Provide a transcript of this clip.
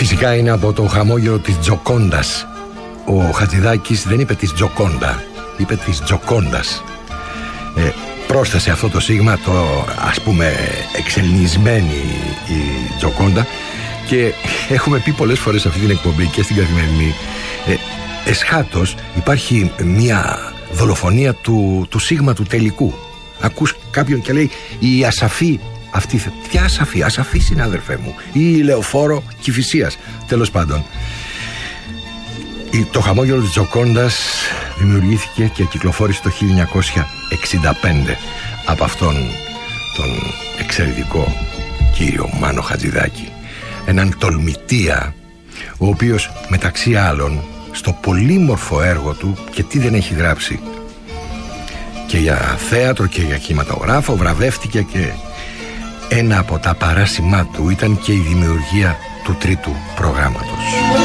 Φυσικά είναι από το χαμόγελο της Τζοκόντας. Ο Χατζηδάκης δεν είπε της Τζοκόντα, είπε της Τζοκόντας. Πρόσθεσε αυτό το σίγμα, το ας πούμε εξελινισμένη η Τζοκόντα. Και έχουμε πει πολλές φορές αυτή την εκπομπή και στην Καθημερινή, εσχάτως υπάρχει μια δολοφονία του σίγμα του τελικού. Ακούς κάποιον και λέει η Ασαφή, αυτή, ποια Ασαφή? Ασαφή, συνάδελφέ μου, ή Λεωφόρο Κηφισίας. Τέλος πάντων, το χαμόγελο της Τζοκόντας δημιουργήθηκε και κυκλοφόρησε το 1965 από αυτόν τον εξαιρετικό κύριο Μάνο Χατζηδάκη, έναν τολμητία, ο οποίος μεταξύ άλλων στο πολύμορφο έργο του, και τι δεν έχει γράψει, και για θέατρο και για κινηματογράφο, βραβεύτηκε, και ένα από τα παράσημά του ήταν και η δημιουργία του τρίτου προγράμματος.